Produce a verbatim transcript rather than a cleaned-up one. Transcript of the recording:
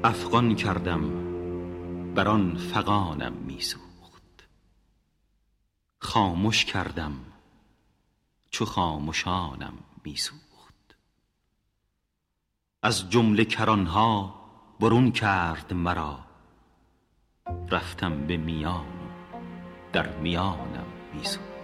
افغان کردم بر آن فغانم میسوخت. خاموش کردم چو خاموشانم میسوخت. از جمله کرانها برون کرد مرا، رفتم به میان و در میانم میسوخت.